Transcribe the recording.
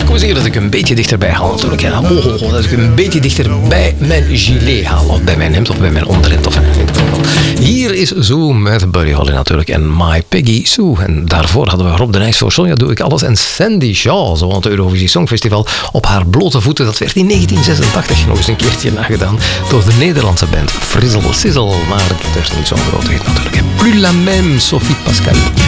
Kom eens hier dat ik een beetje dichterbij haal natuurlijk. Ja. Dat ik een beetje dichter bij mijn gilet haal. Of bij mijn hemd of bij mijn onderhemd. Of hier is Sue met Buddy Holly natuurlijk. En My Peggy Sue. En daarvoor hadden we Rob de Nijs voor Sonja Doe Ik Alles. En Sandy Shaw, zo aan het Eurovisie Songfestival. Op haar blote voeten. Dat werd in 1986 nog eens een keertje nagedaan. Door de Nederlandse band Frizzle Sizzle. Maar het werd niet zo'n grote hit natuurlijk. Plus la même, Sophie Pascal.